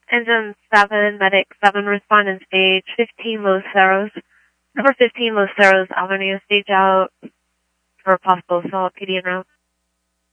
Engine 7, Medic 7, respond in stage 15 Los Cerros. Number 15 Los Cerros Avenue, stage out for possible assault, PD en route.